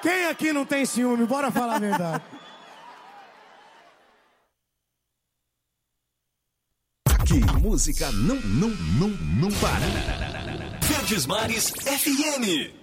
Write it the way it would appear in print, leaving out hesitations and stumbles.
Quem aqui não tem ciúme? Bora falar a verdade. Aqui, música não para. Verdes Mares FM.